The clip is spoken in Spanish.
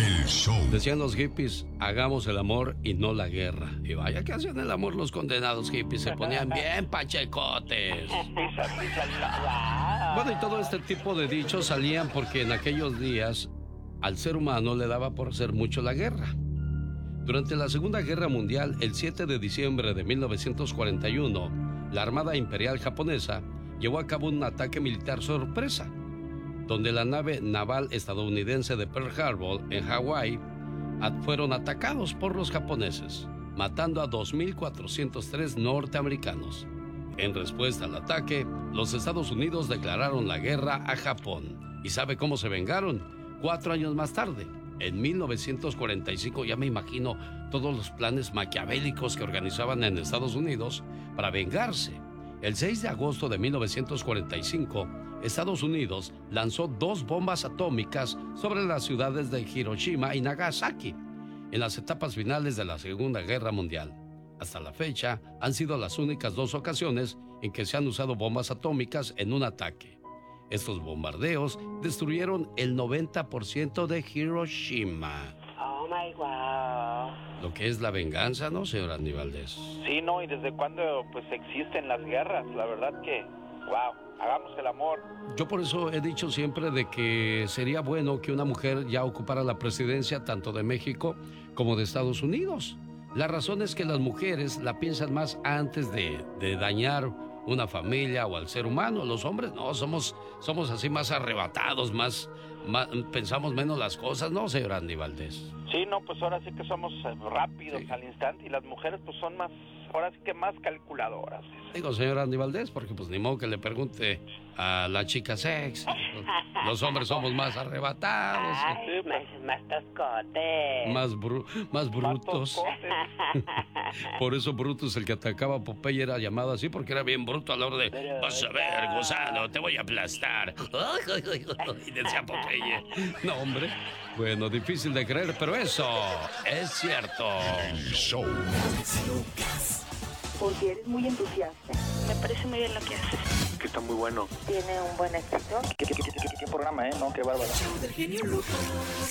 El show. Decían los hippies, hagamos el amor y no la guerra. Y vaya que hacían el amor los condenados hippies, se ponían bien pachecotes. Bueno, y todo este tipo de dichos salían porque en aquellos días al ser humano le daba por hacer mucho la guerra. Durante la Segunda Guerra Mundial, el 7 de diciembre de 1941, la Armada Imperial Japonesa llevó a cabo un ataque militar sorpresa, donde la nave naval estadounidense de Pearl Harbor, en Hawái, fueron atacados por los japoneses, matando a 2.403 norteamericanos. En respuesta al ataque, los Estados Unidos declararon la guerra a Japón. ¿Y sabe cómo se vengaron? 4 años más tarde, en 1945, ya me imagino todos los planes maquiavélicos que organizaban en Estados Unidos para vengarse. El 6 de agosto de 1945, Estados Unidos lanzó 2 bombas atómicas sobre las ciudades de Hiroshima y Nagasaki, en las etapas finales de la Segunda Guerra Mundial. Hasta la fecha, han sido las únicas 2 ocasiones en que se han usado bombas atómicas en un ataque. Estos bombardeos destruyeron el 90% de Hiroshima. Oh my wow. Lo que es la venganza, ¿no, señor Andy Valdés? Sí, no, y desde cuándo pues existen las guerras, la verdad que, wow, hagamos el amor. Yo por eso he dicho siempre de que sería bueno que una mujer ya ocupara la presidencia tanto de México como de Estados Unidos. La razón es que las mujeres la piensan más antes de dañar una familia o al ser humano. Los hombres no, somos así más arrebatados, más pensamos menos las cosas, ¿no, señor Andy Valdés? Sí, no, pues ahora sí que somos rápidos, sí, al instante, y las mujeres pues son más, ahora sí que más calculadoras. Digo, señor Andy Valdés, porque pues ni modo que le pregunte a la chica sexy. Los hombres somos más arrebatados. Ay, más toscotes. Más brutos. Por eso Brutus, el que atacaba a Popeye, era llamado así, porque era bien bruto a la hora de: vas a ver, gusano, te voy a aplastar. Y decía Popeye. No, hombre. Bueno, difícil de creer, pero eso es cierto. El show. Porque eres muy entusiasta. Me parece muy bien lo que haces. Que está muy bueno. Tiene un buen éxito. ¿Qué programa, no? Qué bárbaro.